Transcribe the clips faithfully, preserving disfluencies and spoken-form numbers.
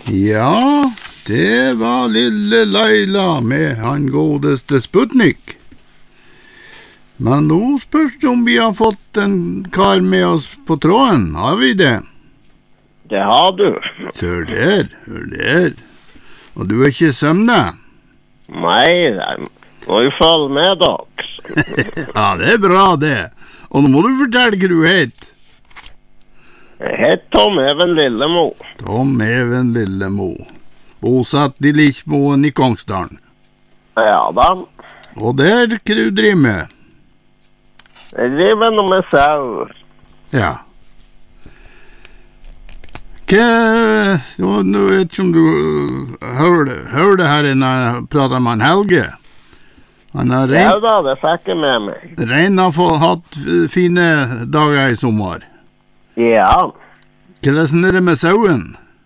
Ja, det var lille Laila med han godeste Sputnik. Men nå spørs det om vi har fått en kar med oss på tråden, har vi det? Det har du. Hør der, hør der. Og du er ikke søvne? Nei, jeg må jo følge med dere. Ja, det er bra det. Og nå må du fortelle hva du heter. Jeg heter Tom Even Lillemo. Tom Even Lillemo. Bosatt i Lichmoen i Kongsdalen. Ja da. Og der hva du driver med? Jeg driver noe med sau. Ja. Hva... Nå vet ikke om du hører det, hører det her når jeg prater med han Helge. Han har rein... Ja da, det fikk jeg med meg. Rein har fått hatt fine dager i sommer. Ja. Hvordan er det med sauen?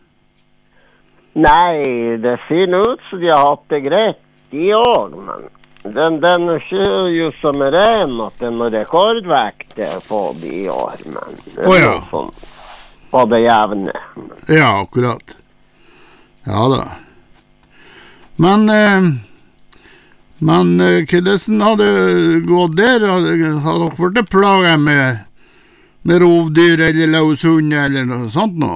Nei, det ser ut som de har hatt det greit, de òg, men den, den er ikke jo som er ren at det er noe rekordvekt på de i år, men det er oh, ja. noe sånn på det jevne. Ja, akkurat. Ja da. Men, eh, men eh, hvordan har det gått der? Har, har dere vært plaget med med rovdyr eller løshund eller noe sånt nå?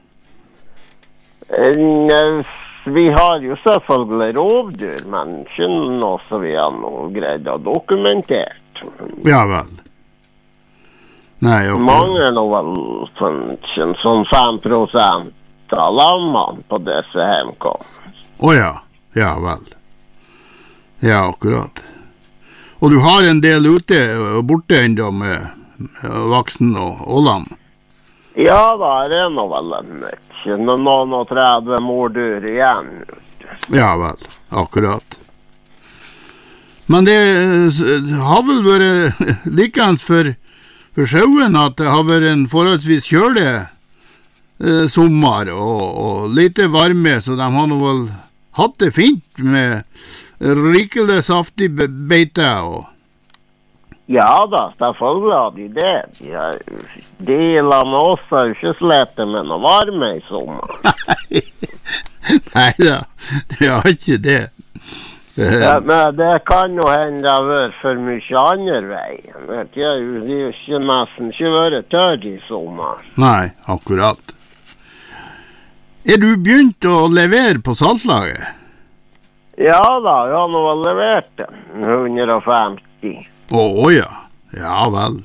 Vi har jo selvfølgelig rovdyr, men ikke noe som vi har noe greid å dokumentert. Ja vel. Nei, ok. Mangler nå vel sånn, sånn fem prosent av lammene på disse hjemkom. Å ja, ja vel. Ja, akkurat. Og du har en del ute og borte enda med vaksen og, og lam? Ja, da er det nå vel en ikke noen og tredve mordyr igjen. Ja vel, akkurat. Men det har vel vært likens for, for sauen at det har vært en forholdsvis kjølig eh, sommer og, og lite varme, så de har nå vel hatt det fint med rikelig saftig beite og ja da, selvfølgelig har de det. De, har, de landene også har ikke slettet med noe varme i sommer. Nei, nei da, de har ikke det. Ja, men det kan jo hende det har vært for mye andre vei. De har jo ikke nesten ikke vært tørt i sommer. Nei, akkurat. Er du begynt å levere på saltlaget? Ja da, jeg har nå levert det. hundre og femti. Å oh, ja, ja vel.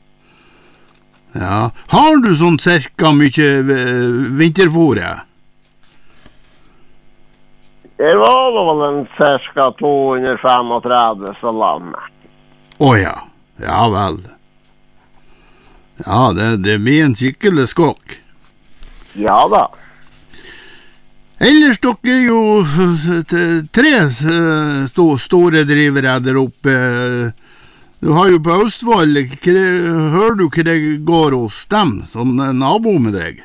Ja, har du sånn cirka mye vinterfôre? Det var vel en cirka to hundre femogtredve så lamme. Å oh, ja, ja vel. Ja, det, det blir en skikkelig skokk. Ja da. Ellers dere er jo tre store drivere der oppe. Du har jo på Østfold, hører du hva det går hos dem, som nabo med deg?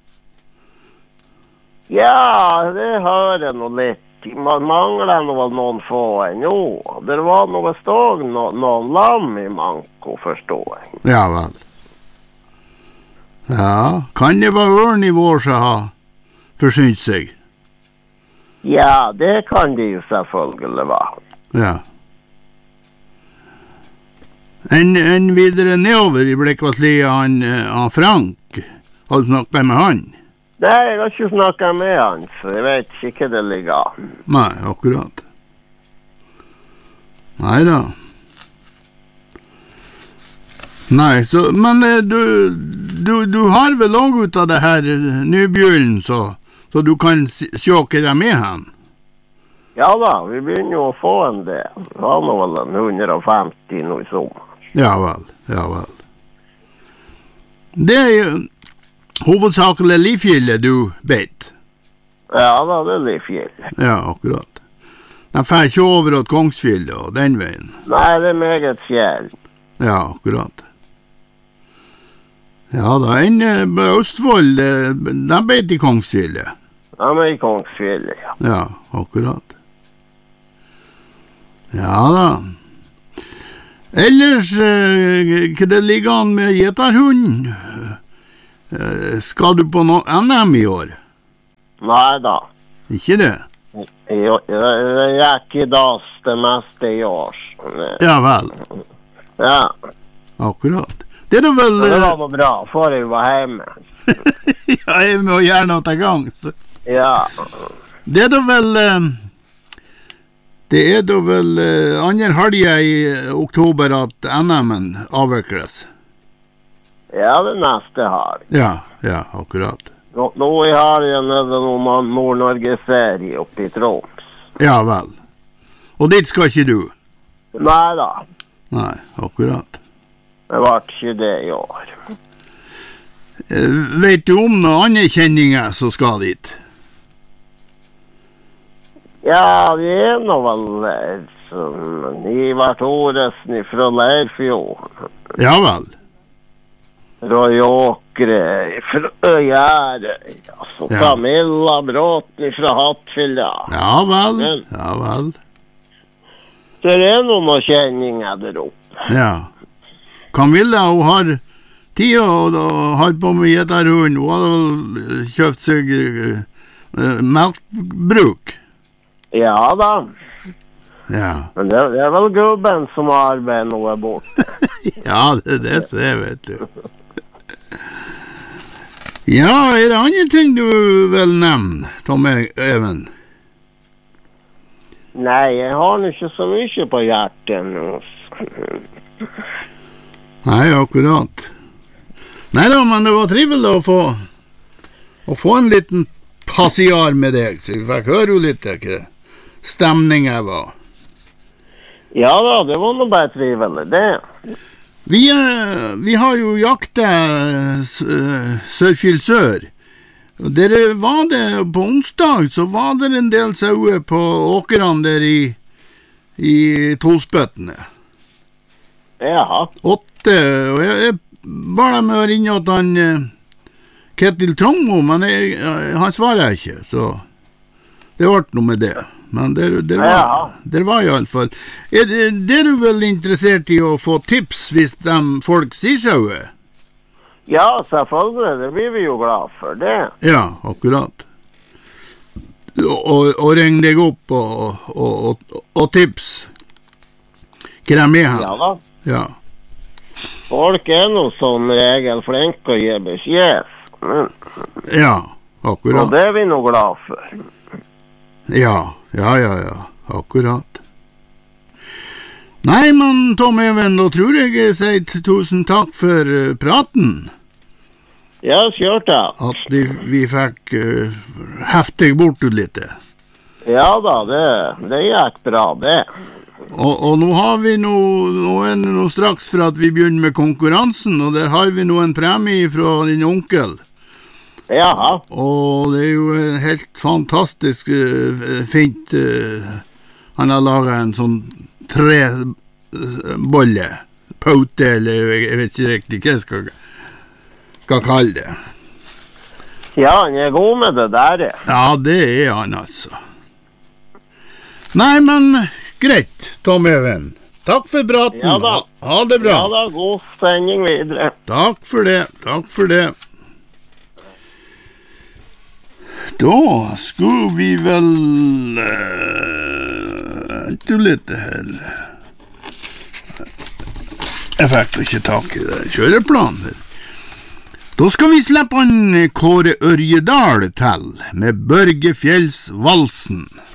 Ja, det hører jeg nå litt. Man mangler noe noen få ennå. Det var noe ståg, no, noen lam i manko, forstår jeg. Ja vel. Ja, kan det være ørn i vår som har forsynt seg? Ja, det kan det jo selvfølgelig være. Ja. En, en videre nedover i Blekkvasslia, han, han Frank, har du snakket med han? Nei, jeg har ikke snakket med han, så jeg vet ikke det ligger. Nei, akkurat. Nei da. Nei, så, men du, du, du har vel også ut av det her nybjørnen, så, så du kan se hva det er med han? Ja da, vi begynner jo å få en del. Vi har nå vel en hundre og femti nå i sommer. Ja vel, ja vel. Det er jo hovedsakelig livfjellet du vet. Ja da, det er livfjellet. Ja, akkurat. De får ikke over til Kongsfjellet og den veien. Nei, det er meget fjell. Ja, akkurat. Ja da, en Østfold, de vet i Kongsfjellet. De er i Kongsfjellet, ja. Ja, akkurat. Ja da. Ellers, eh, hva det ligger an med gjeterhunden? Eh, skal du på noe N M i år? Nei da. Ikke det? Jo, det gikk i dass det meste i år. Ja vel. Ja. Akkurat. Det er da vel... Det var noe bra, for jeg var hjemme. Ja, jeg må gjøre noe til gangs. Ja. Det er da vel... Det er da vel andre halvje i oktober at N M-en avvikles. Ja, det neste har. Ja, ja, akkurat. Nå, nå har jeg noen Nord-Norge-serie oppe i Troms. Ja vel. Og dit skal ikke du? Nei da. Nei, akkurat. Det var ikke det i år. Vet du om noen andre kjenninger som skal dit? Ja, vi er nå vel der. Ivar Thoresen fra Leirfjord. Ja vel. Roy Åkre fra Gjerøy. Altså, Ja. Camilla Bråten fra Hattfylla. Ja vel, ja vel. Det er noen kjenninger der oppe. Ja. Camilla, hun har tid og har på med gjetterhund. Hun har vel kjøpt seg uh, melkbruk. Ja da. Ja. Men det, det er vel gubben som arbeider noe bort. Ja, det er det som er, vet du. Ja, er det andre ting du vil nevne, Tom Even? Nei, jeg har ikke så mye på hjertet nå. Nei, akkurat. Nei da, men det var trivelig å få å få en liten passiar med deg, så vi fikk høre jo litt hva stemningen var. Ja da, det var nå bare trivelig, det. Vi, vi har jo jaktet Sørfjell Sør. Og der var det, på onsdag, så var det en del sauer på åkerne der i, i Tolspøttene. Ja. Åtte, og jeg, jeg bare med å ringe at han Ketil Trongo, men jeg, han svarer ikke, så det ble noe med det. Men det, det, var, Ja. det var i alle fall. Er det, det er du vel interessert i å få tips hvis de folk sier sauer? Ja, selvfølgelig, det blir vi jo glad for, det. Ja, akkurat. Og, og, og ring deg opp og, og, og, og tips. Hva de er her? Ja da. Ja. Folk er nå som regel flinke å gi beskjed. Men, Ja, og akkurat. det er vi nå glad for. Ja, ja, ja, ja, akkurat. Nei, men Tom Even, da tror jeg jeg sier t- tusen takk for eh, praten. Ja, kjørt da. At vi, vi fikk uh, heftig bort ut litt. Ja da, det, det gikk bra, det. Og, og nå har vi nå, nå er det nå straks for at vi begynner med konkurransen, og der har vi nå en premie fra din onkel. Jaha. Og det er jo eh, helt fantastisk uh, fint. Uh, han har laget en sånn tre uh, bolle, paute, eller jeg vet ikke riktig hva jeg skal, skal kalle det. Ja, han er god med det der. Ja, det er han altså. Nei, men greit, Tom Even. Takk for praten. Ja da. Ha, ha det bra. Ja da, god sending videre. Takk for det, takk for det. Da skulle vi vel Vent uh, litt her. Jeg fikk ikke tak i det kjøreplanen. Da skal vi slippe han Kåre Ørjedal til med Børge Fjells Valsen.